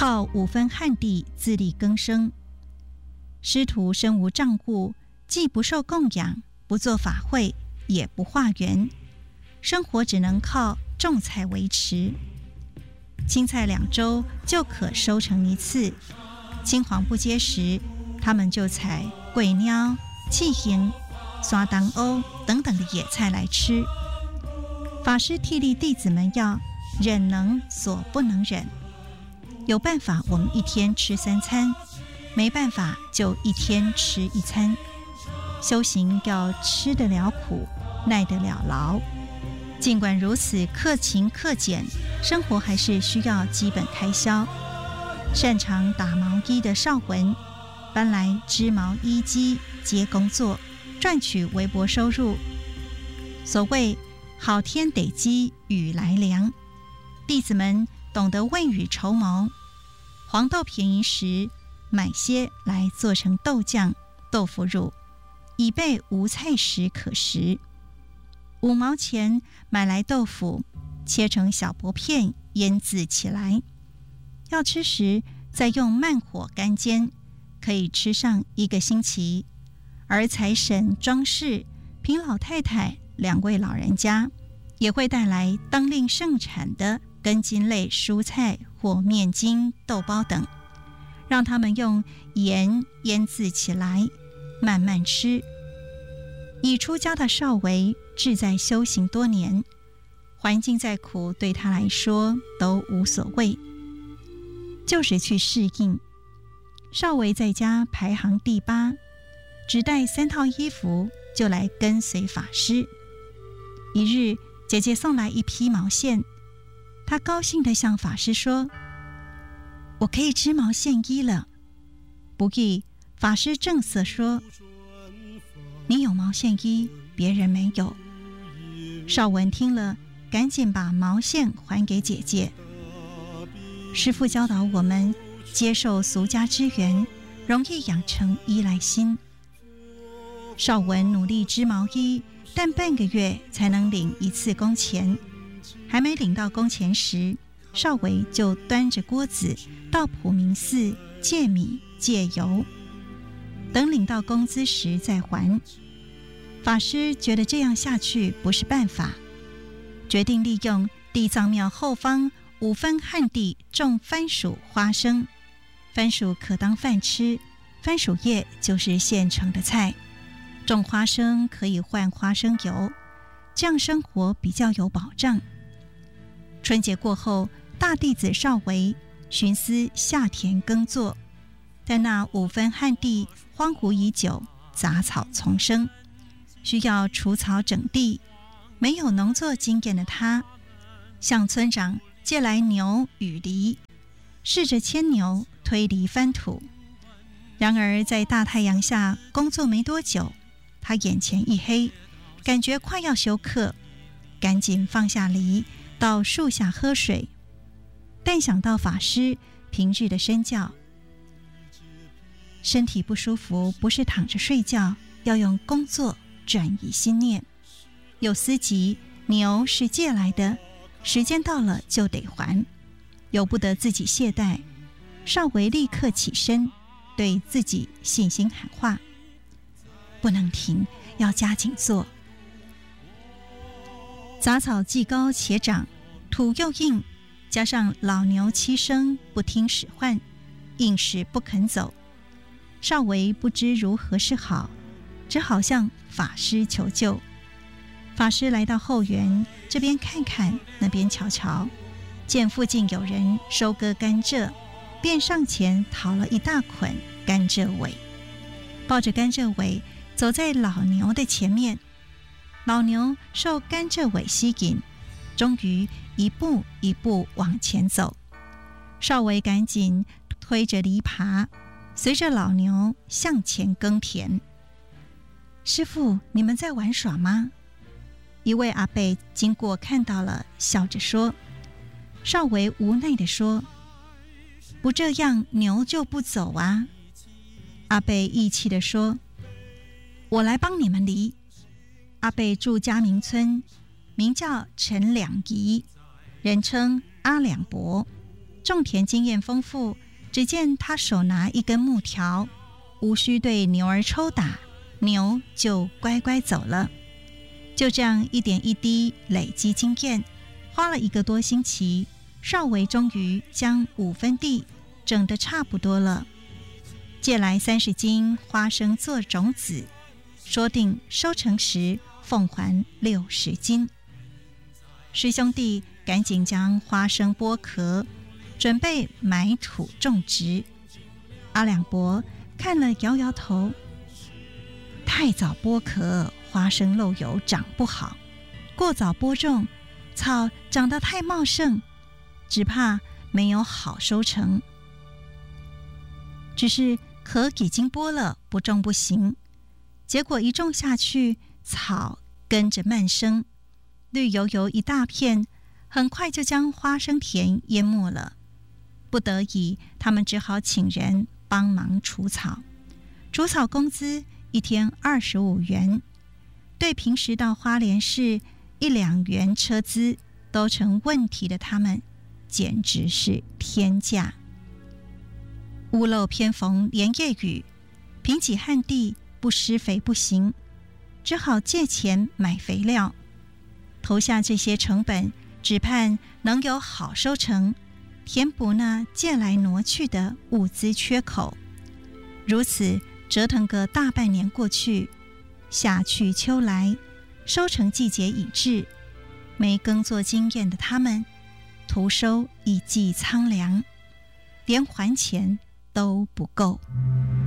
靠5分旱地自力更生。师徒身无障物，既不受供养，不做法会，也不化缘，生活只能靠种菜维持。青菜2周就可收成1次，青黄不接时，他们就采桂鸟、气荥、刷当欧等等的野菜来吃。法师替力弟子们要忍能所不能忍，有办法我们1天吃3餐，没办法就1天吃1餐。修行要吃得了苦，耐得了劳。尽管如此，克勤克俭，生活还是需要基本开销。擅长打毛衣的少文搬来织毛衣机接工作，赚取微薄收入。所谓好天得积雨来凉，弟子们懂得未雨绸缪，黄豆便宜时买些来做成豆酱、豆腐乳，以备无菜时可食。5毛钱买来豆腐，切成小薄片，腌制起来。要吃时再用慢火干煎，可以吃上1个星期。而财神、庄氏、平老太太2位老人家，也会带来当令盛产的根茎类蔬菜或面筋、豆包等，让他们用盐腌制起来，慢慢吃。已出家的少维志在修行多年，环境再苦对他来说都无所谓，就是去适应。少维在家排行第8，只带3套衣服就来跟随法师。一日，姐姐送来1匹毛线，他高兴地向法师说：“我可以织毛线衣了。”不易，法师正色说：“你有毛线衣，别人没有。”少文听了，赶紧把毛线还给姐姐。师父教导我们，接受俗家之缘，容易养成依赖心。少文努力织毛衣，但半个月才能领1次工钱。还没领到工钱时，少维就端着锅子到普明寺借米借油，等领到工资时再还。法师觉得这样下去不是办法，决定利用地藏庙后方5分旱地种番薯、花生。番薯可当饭吃，番薯叶就是现成的菜。种花生可以换花生油，这样生活比较有保障。春节过后，大弟子少维寻思下田耕作，但那5分旱地荒芜已久，杂草丛生，需要除草整地。没有农作经验的他，向村长借来牛与犁，试着牵牛推犁翻土。然而在大太阳下工作没多久，他眼前一黑，感觉快要休克，赶紧放下犁，到树下喝水。但想到法师平日的身教，身体不舒服不是躺着睡觉，要用工作转移心念。有思急，牛是借来的，时间到了就得还，由不得自己懈怠。少维立刻起身，对自己信心喊话：不能停，要加紧做。杂草既高且长，土又硬，加上老牛7声不听使唤，硬是不肯走。少维不知如何是好，只好向法师求救。法师来到后园，这边看看，那边瞧瞧，见附近有人收割甘蔗，便上前讨了一大捆甘蔗尾，抱着甘蔗尾走在老牛的前面。老牛受甘蔗尾吸引，终于一步一步往前走。少维赶紧推着犁耙，随着老牛向前耕田。师父，你们在玩耍吗？一位阿伯经过看到了，笑着说。少维无奈地说：不这样牛就不走啊。阿伯义气地说：我来帮你们犁。阿伯住嘉明村，名叫陈两仪，人称阿两伯。 种田经验丰富，只见他手拿一根木条，无需对牛儿抽打，牛就乖乖走了。就这样一点一滴累积经验，花了1个多星期，邵维终于将5分地整得差不多了。借来30斤花生做种子，说定收成时奉还60斤。师兄弟赶紧将花生剥壳，准备埋土种植。阿两伯看了摇摇头，太早剥壳，花生漏油长不好；过早播种，草长得太茂盛，只怕没有好收成。只是壳已经剥了，不种不行。结果一种下去，草跟着蔓生，绿油油一大片，很快就将花生田淹没了。不得已，他们只好请人帮忙除草。除草工资1天25元，对平时到花莲市1-2元车资都成问题的他们，简直是天价。屋漏偏逢连夜雨，贫瘠旱地不施肥不行，只好借钱买肥料。投下这些成本，只盼能有好收成，填补那借来挪去的物资缺口。如此折腾个大半年过去，夏去秋来，收成季节已至，没耕作经验的他们，徒收一季苍凉，连还钱都不够。